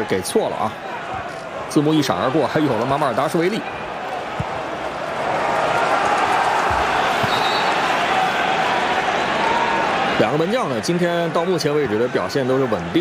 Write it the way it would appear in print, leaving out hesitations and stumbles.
是给错了啊！字幕一闪而过，还有了马马尔达什维利。两个门将呢，今天到目前为止的表现都是稳定。